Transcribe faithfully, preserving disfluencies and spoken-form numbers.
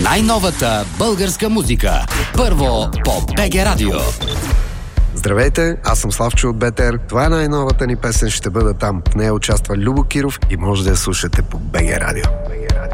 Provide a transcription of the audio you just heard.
Най-новата българска музика. Първо по БГ Радио. Здравейте, аз съм Славчо от БТР. Това е най-новата ни песен, ще бъда там. В нея участва Любо Киров и може да я слушате по БГ Радио.